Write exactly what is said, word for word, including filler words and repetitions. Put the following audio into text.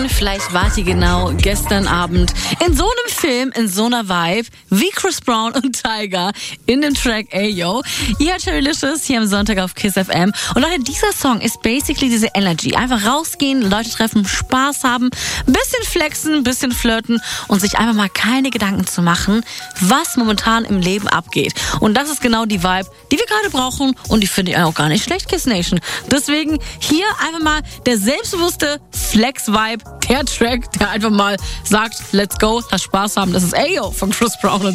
Vielleicht wart ihr genau gestern Abend in so einem Film, in so einer Vibe wie Chris Brown und Tyga in dem Track Ayo. Ihr hört Cherylicious hier am Sonntag auf Kiss F M. Und Leute, dieser Song ist basically diese Energy. Einfach rausgehen, Leute treffen, Spaß haben, ein bisschen flexen, ein bisschen flirten und sich einfach mal keine Gedanken zu machen, was momentan im Leben abgeht. Und das ist genau die Vibe, die wir gerade brauchen und die finde ich auch gar nicht schlecht, Kiss Nation. Deswegen hier einfach mal der selbstbewusste Flex-Vibe, der Track, der einfach mal sagt, let's go, lass Spaß haben. Das ist Ayo von Chris Brown.